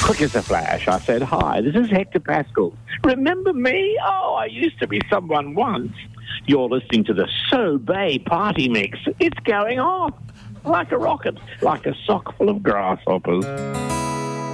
Quick as a flash, I said, "Hi, this is Hector Pascal. Remember me? Oh, I used to be someone once." You're listening to the So Bay Party Mix. It's going off like a rocket, like a sock full of grasshoppers.